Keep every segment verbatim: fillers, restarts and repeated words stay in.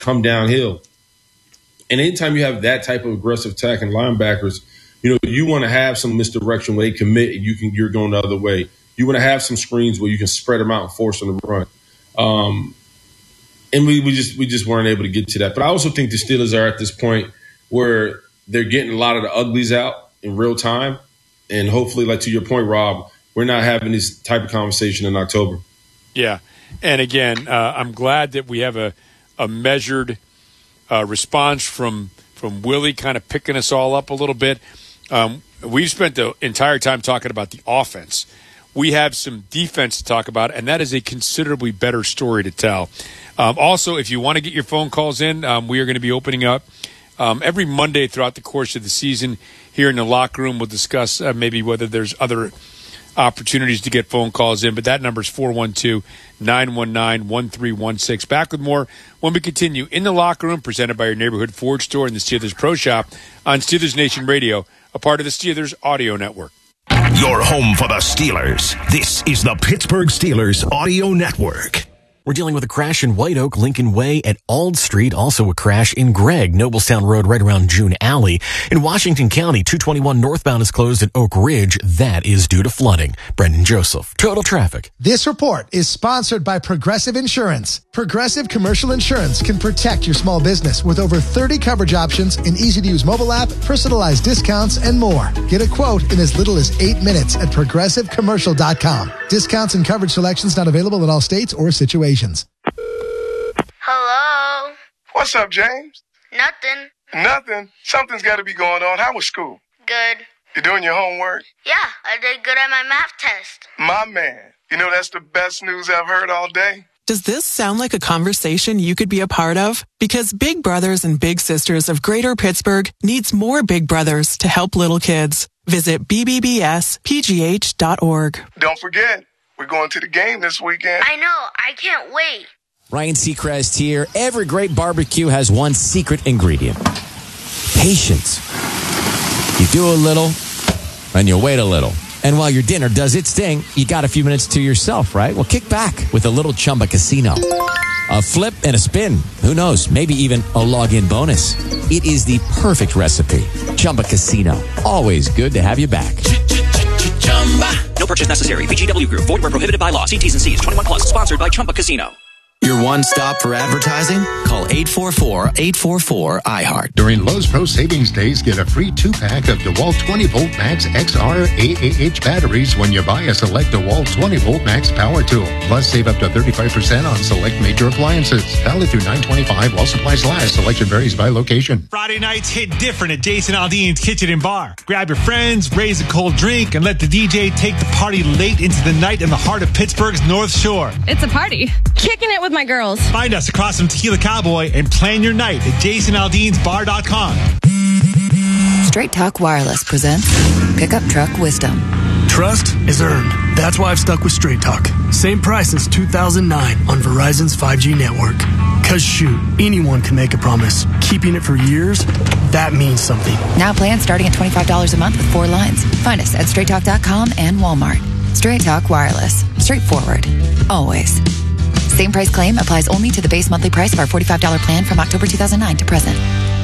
come downhill. And anytime you have that type of aggressive attack and linebackers, you know, you want to have some misdirection where they commit and you can, you're going the other way. You want to have some screens where you can spread them out and force them to run. Um, and we, we just we just weren't able to get to that. But I also think the Steelers are at this point where they're getting a lot of the uglies out in real time. And hopefully, like to your point, Rob, we're not having this type of conversation in October. Yeah. And again, uh, I'm glad that we have a, a measured uh, response from from Willie kind of picking us all up a little bit. Um, we've spent the entire time talking about the offense. We have some defense to talk about, and that is a considerably better story to tell. Um, also, if you want to get your phone calls in, um, we are going to be opening up um, every Monday throughout the course of the season here in the locker room. We'll discuss uh, maybe whether there's other opportunities to get phone calls in, but that number is four one two, nine one nine, one three one six. Back with more when we continue in the locker room, presented by your neighborhood Ford store and the Steelers Pro Shop on Steelers Nation Radio, a part of the Steelers Audio Network. Your home for the Steelers. This is the Pittsburgh Steelers Audio Network. We're dealing with a crash in White Oak, Lincoln Way at Ald Street. Also a crash in Gregg, Noblestown Road, right around June Alley. In Washington County, two twenty-one northbound is closed at Oak Ridge. That is due to flooding. Brendan Joseph, Total Traffic. This report is sponsored by Progressive Insurance. Progressive Commercial Insurance can protect your small business with over thirty coverage options, an easy-to-use mobile app, personalized discounts, and more. Get a quote in as little as eight minutes at progressive commercial dot com. Discounts and coverage selections not available in all states or situations. Hello? What's up, James? Nothing. Nothing? Something's got to be going on. How was school? Good. You doing your homework? Yeah, I did good at my math test. My man. You know, that's the best news I've heard all day. Does this sound like a conversation you could be a part of? Because Big Brothers and Big Sisters of Greater Pittsburgh needs more Big Brothers to help little kids. Visit b b b s p g h dot org. Don't forget, we're going to the game this weekend. I know. I can't wait. Ryan Seacrest here. Every great barbecue has one secret ingredient. Patience. You do a little, and you wait a little. And while your dinner does its thing, you got a few minutes to yourself, right? Well, kick back with a little Chumba Casino. A flip and a spin. Who knows? Maybe even a log-in bonus. It is the perfect recipe. Chumba Casino. Always good to have you back. No purchase necessary. V G W Group. Void where prohibited by law. See T's and C's. twenty-one plus. Sponsored by Chumba Casino. Your one stop for advertising? Call eight four four, eight four four, I heart. During Lowe's Pro Savings Days, get a free two-pack of DeWalt twenty volt Max X R A A H batteries when you buy a select DeWalt twenty volt Max power tool. Plus, save up to thirty-five percent on select major appliances. Valid through nine twenty-five while supplies last. Selection varies by location. Friday nights hit different at Jason Aldean's Kitchen and Bar. Grab your friends, raise a cold drink, and let the D J take the party late into the night in the heart of Pittsburgh's North Shore. It's a party. Kicking it with my girls. Find us across from Tequila Cowboy and plan your night at jason aldeans bar dot com. Straight Talk Wireless presents Pickup Truck Wisdom. Trust is earned. That's why I've stuck with Straight Talk. Same price since two thousand nine on Verizon's five G network. Cause shoot, anyone can make a promise. Keeping it for years, that means something. Now plans starting at twenty-five dollars a month with four lines. Find us at straight talk dot com and Walmart. Straight Talk Wireless. Straightforward. Always. Same price claim applies only to the base monthly price of our forty-five dollars plan from October two thousand nine to present.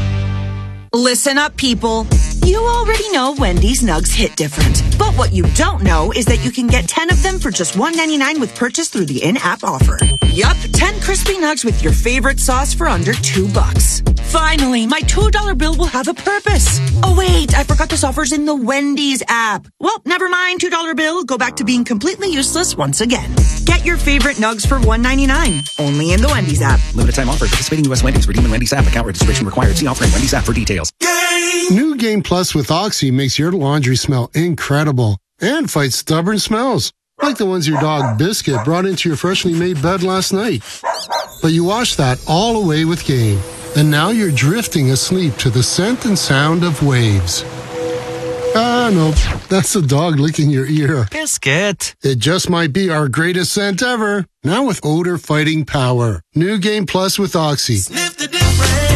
Listen up, people. You already know Wendy's Nugs hit different. But what you don't know is that you can get ten of them for just one ninety-nine with purchase through the in-app offer. Yup, ten crispy nugs with your favorite sauce for under two bucks. Finally, my two dollar bill will have a purpose. Oh, wait, I forgot this offer's in the Wendy's app. Well, never mind, two dollar bill. Go back to being completely useless once again. Get your favorite nugs for one ninety-nine. Only in the Wendy's app. Limited time offer. Participating U S Wendy's. Redeem in Wendy's app. Account registration required. See offer in Wendy's app for details. New Game Plus with Oxy makes your laundry smell incredible and fights stubborn smells, like the ones your dog Biscuit brought into your freshly made bed last night. But you wash that all away with Game, and now you're drifting asleep to the scent and sound of waves. Ah, no, that's the dog licking your ear. Biscuit. It just might be our greatest scent ever. Now with odor-fighting power. New Game Plus with Oxy. Sniff the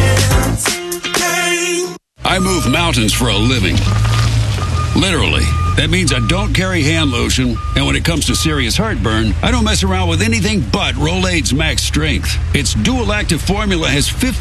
difference. Game. I move mountains for a living. Literally. That means I don't carry hand lotion, and when it comes to serious heartburn, I don't mess around with anything but Rolaids Max Strength. Its dual active formula has fifty